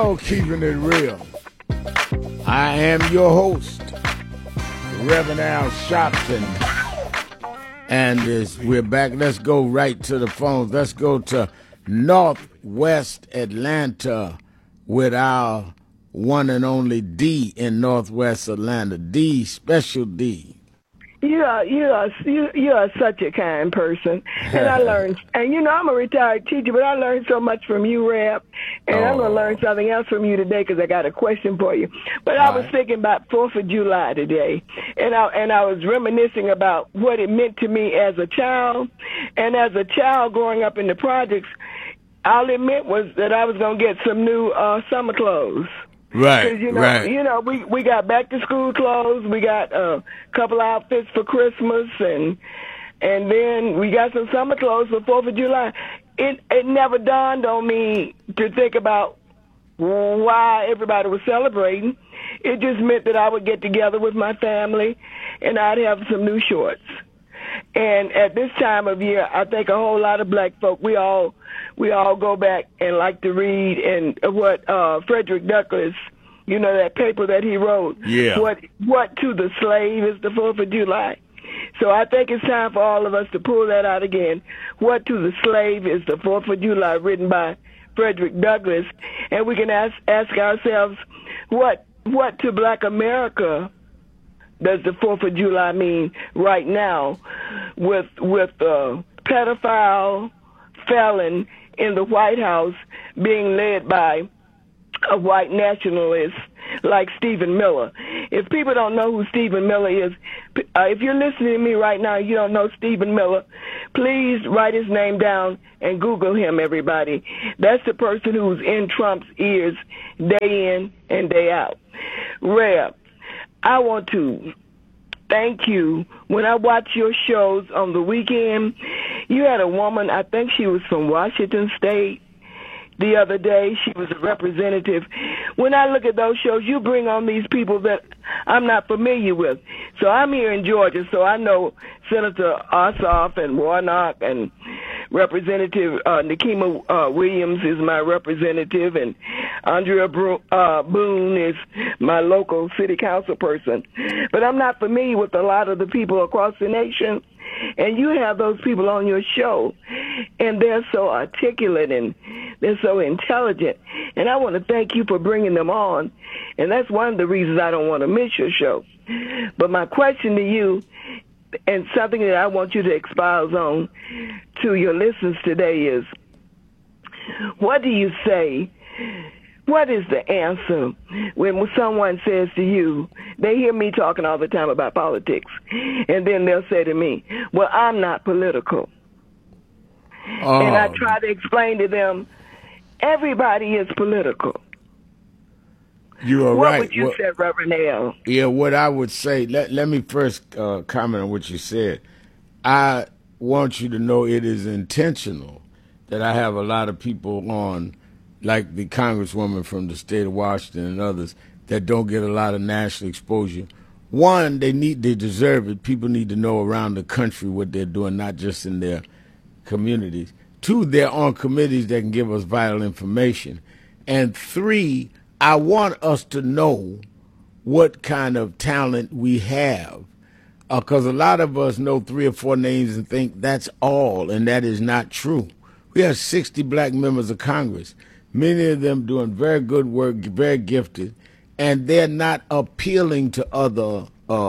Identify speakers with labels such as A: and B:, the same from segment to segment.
A: show, Keeping It Real. I am your host, Reverend Al Sharpton. And we're back. Let's go right to the phones. Let's go to Northwest Atlanta with our one and only D in Northwest Atlanta. D, Special D.
B: You are such a kind person, and I learned. And I'm a retired teacher, but I learned so much from you, Reb. And I'm gonna learn something else from you today because I got a question for you. But I was thinking about 4th of July today, and I was reminiscing about what it meant to me as a child, and as a child growing up in the projects. All it meant was that I was gonna get some new summer clothes.
A: Right,
B: right. We got back to school clothes. We got a couple outfits for Christmas, and then we got some summer clothes for 4th of July. It never dawned on me to think about why everybody was celebrating. It just meant that I would get together with my family, and I'd have some new shorts. And at this time of year, I think a whole lot of black folk, we all go back and like to read and what Frederick Douglass, that paper that he wrote.
A: Yeah.
B: What to the slave is the 4th of July. So I think it's time for all of us to pull that out again. What to the slave is the 4th of July, written by Frederick Douglass, and we can ask ourselves, what to Black America does the 4th of July mean right now, with pedophile felon in the White House being led by a white nationalist like Stephen Miller? If people don't know who Stephen Miller is, if you're listening to me right now, you don't know Stephen Miller, please write his name down and Google him, everybody. That's the person who's in Trump's ears day in and day out. Reb, I want to thank you. When I watch your shows on the weekend, you had a woman, I think she was from Washington State, the other day. She was a representative. When I look at those shows, you bring on these people that I'm not familiar with. So I'm here in Georgia, so I know Senator Ossoff and Warnock, and Representative Nikema Williams is my representative, and Andrea Boone is my local city council person. But I'm not familiar with a lot of the people across the nation. And you have those people on your show, and they're so articulate and they're so intelligent. And I want to thank you for bringing them on. And that's one of the reasons I don't want to miss your show. But my question to you, and something that I want you to expound on to your listeners today, is what do you say? What is the answer when someone says to you, they hear me talking all the time about politics, and then they'll say to me, well, I'm not political. And I try to explain to them, everybody is political.
A: You are
B: what
A: right.
B: What would you say, Reverend Al?
A: Yeah, what I would say, let me first comment on what you said. I want you to know it is intentional that I have a lot of people on, like the Congresswoman from the state of Washington and others, that don't get a lot of national exposure. One, they deserve it. People need to know around the country what they're doing, not just in their communities. Two, they're on committees that can give us vital information. And three, I want us to know what kind of talent we have. Because a lot of us know 3 or 4 names and think that's all, and that is not true. We have 60 black members of Congress, many of them doing very good work, very gifted, and they're not appealing to other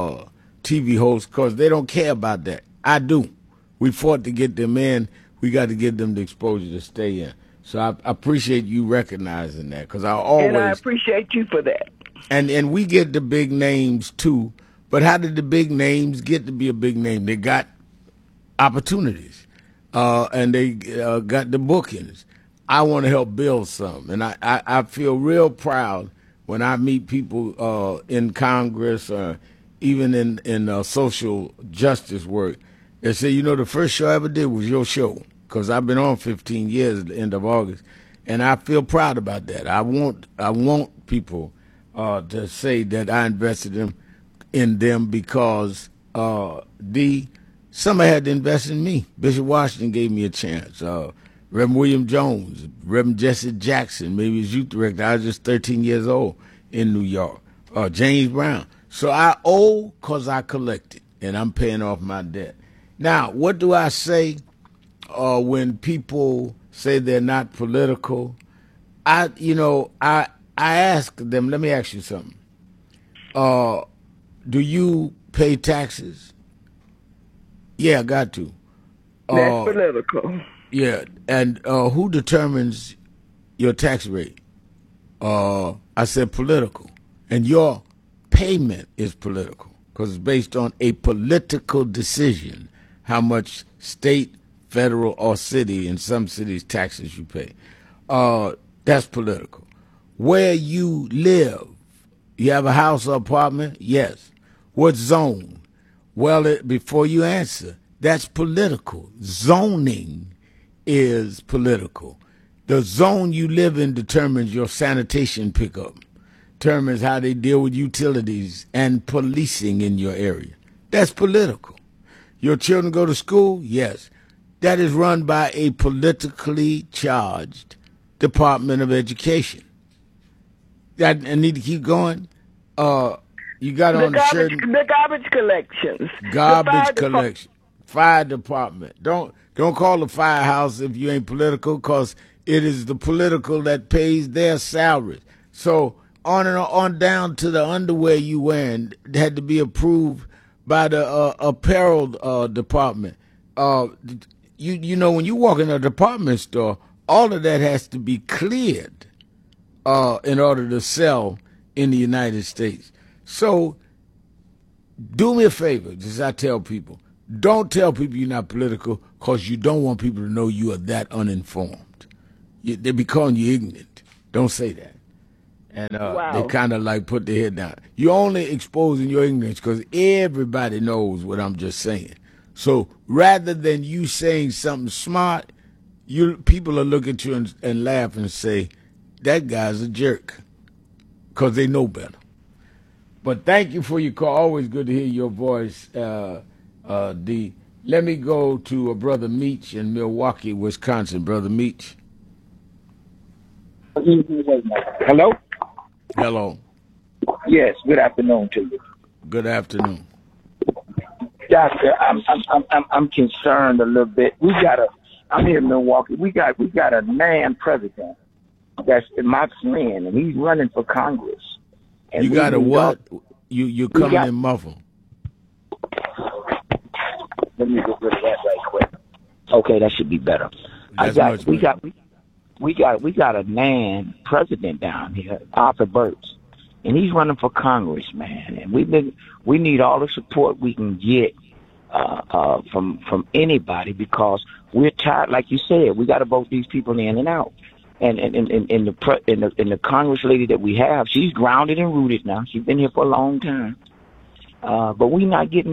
A: TV hosts because they don't care about that. I do. We fought to get them in. We got to give them the exposure to stay in. So I appreciate you recognizing that, because I always...
B: And I appreciate you for that.
A: And we get the big names too, but how did the big names get to be a big name? They got opportunities, and they got the bookings. I want to help build some, and I feel real proud when I meet people in Congress, even in social justice work. They say, the first show I ever did was your show, because I've been on 15 years at the end of August, and I feel proud about that. I want people to say that I invested in them because somebody had to invest in me. Bishop Washington gave me a chance. Reverend William Jones, Reverend Jesse Jackson, maybe his youth director. I was just 13 years old in New York. James Brown. So I owe because I collected, and I'm paying off my debt. Now, what do I say when people say they're not political? I ask them, let me ask you something. Do you pay taxes? Yeah, I got to.
B: That's political.
A: Yeah, and who determines your tax rate? I said political. And your payment is political because it's based on a political decision how much state, federal, or city, in some cities, taxes you pay. That's political. Where you live, you have a house or apartment? Yes. What zone? Well, before you answer, that's political. Zoning is political. The zone you live in determines your sanitation pickup, determines how they deal with utilities and policing in your area. That's political. Your children go to school? Yes. That is run by a politically charged Department of Education. I need to keep going. You got on the shirt.
B: The garbage collections.
A: Garbage collection. Fire department. Don't call the firehouse if you ain't political, because it is the political that pays their salaries. So on and on down to the underwear you wearing had to be approved by the apparel department. You know, when you walk in a department store, all of that has to be cleared in order to sell in the United States. So do me a favor, as I tell people, don't tell people you're not political, because you don't want people to know you are that uninformed. They be calling you ignorant. Don't say that. And They kind of like put their head down. You're only exposing your ignorance because everybody knows what I'm just saying. So rather than you saying something smart, people will look at you and laugh and say, that guy's a jerk, because they know better. But thank you for your call. Always good to hear your voice, D. Let me go to Brother Meach in Milwaukee, Wisconsin. Brother Meach.
C: Hello?
A: Hello.
C: Yes, good afternoon to you.
A: Good afternoon.
C: Doctor, I'm concerned a little bit. I'm here in Milwaukee. We got a man president that's my friend, and he's running for Congress. And
A: you got a what? You're coming in muffled.
C: Let me get rid of that right quick. Okay, that should be better. We got a man president down here, Arthur Burks, and he's running for Congress, man. And we need all the support we can get from anybody, because we're tired. Like you said, we got to vote these people in and out. And the Congress lady that we have, she's grounded and rooted now. She's been here for a long time. But we're not getting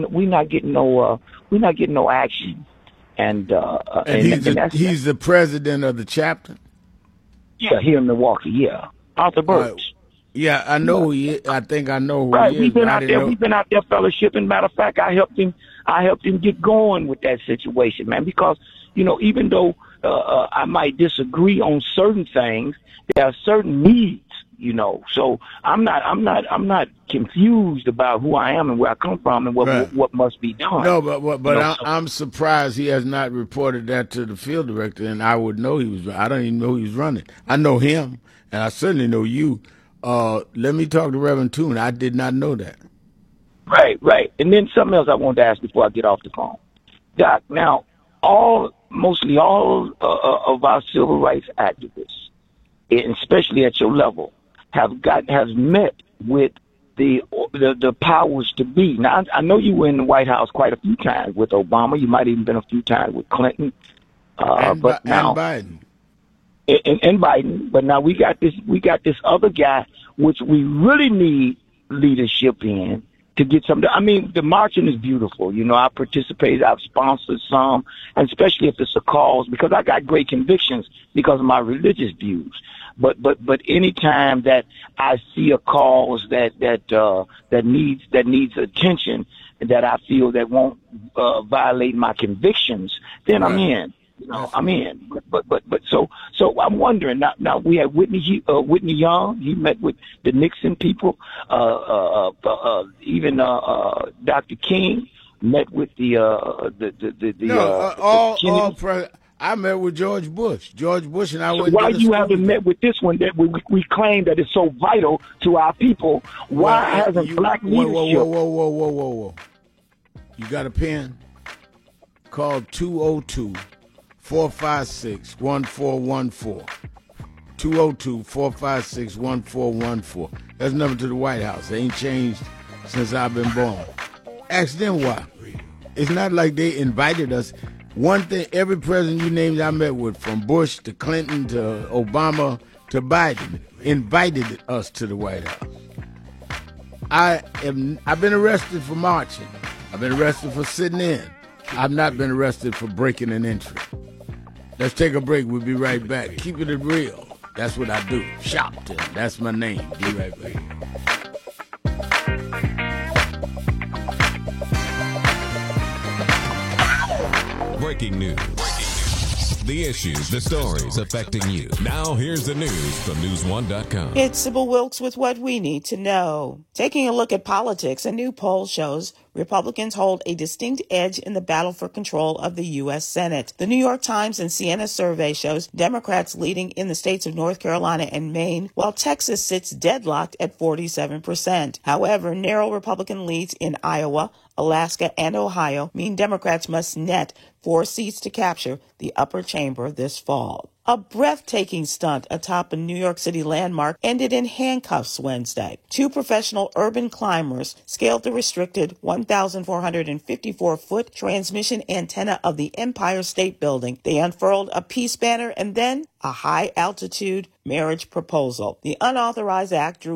C: no action. And
A: he's the president of the chapter.
C: Yeah, here in Milwaukee. Yeah, Arthur Burks.
A: Yeah, I know who he is. I think I know who
C: right.
A: he is.
C: We've been out there fellowshipping. Matter of fact, I helped him get going with that situation, man. Because even though I might disagree on certain things, there are certain needs. So I'm not confused about who I am and where I come from and what must be done.
A: No, but I'm surprised he has not reported that to the field director, and I would know he was. I don't even know he was running. I know him, and I certainly know you. Let me talk to Reverend Toon. I did not know that.
C: Right. And then something else I wanted to ask before I get off the phone, Doc. Now, mostly all of our civil rights activists, and especially at your level, has met with the powers to be. Now, I know you were in the White House quite a few times with Obama. You might even been a few times with Clinton.
A: And Biden.
C: And Biden. But now we got this other guy, which we really need leadership in to get some. I mean, the marching is beautiful. I participated. I've sponsored some, and especially if it's a cause, because I got great convictions because of my religious views. But any time that I see a cause that needs attention, that I feel that won't violate my convictions, then I'm in. You know, I'm in. But so I'm wondering now we have Whitney Young. He met with the Nixon people. Even Dr. King met with
A: I met with George Bush. George Bush and I
C: so
A: went.
C: Why you haven't met with this one that we claim that is so vital to our people? Why hasn't black leadership?
A: Whoa. You got a pen? Call 202-456-1414. 202-456-1414. That's the number to the White House. They ain't changed since I've been born. Ask them why. It's not like they invited us. One thing, every president you named I met with, from Bush to Clinton to Obama to Biden, invited us to the White House. I've been arrested for marching. I've been arrested for sitting in. I've not been arrested for breaking an entry. Let's take a break. We'll be right back. Keep it real. That's what I do. Shopton. That's my name. Be right back.
D: Breaking news. The issues, the stories affecting you. Now here's the news from News1.com.
E: It's Sybil Wilkes with what we need to know. Taking a look at politics, a new poll shows Republicans hold a distinct edge in the battle for control of the U.S. Senate. The New York Times and Siena survey shows Democrats leading in the states of North Carolina and Maine, while Texas sits deadlocked at 47%. However, narrow Republican leads in Iowa, Alaska, and Ohio mean Democrats must net 4 seats to capture the upper chamber this fall. A breathtaking stunt atop a New York City landmark ended in handcuffs Wednesday. 2 professional urban climbers scaled the restricted 1,454-foot transmission antenna of the Empire State Building. They unfurled a peace banner and then a high-altitude marriage proposal. The unauthorized act drew